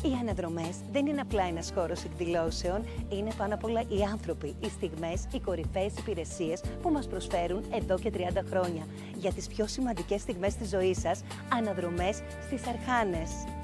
Οι αναδρομές δεν είναι απλά ένας χώρος εκδηλώσεων, είναι πάνω απ' όλα οι άνθρωποι, οι στιγμές, οι κορυφαίες υπηρεσίες που μας προσφέρουν εδώ και 30 χρόνια. Για τις πιο σημαντικές στιγμές της ζωής σας, αναδρομές στις Αρχάνες.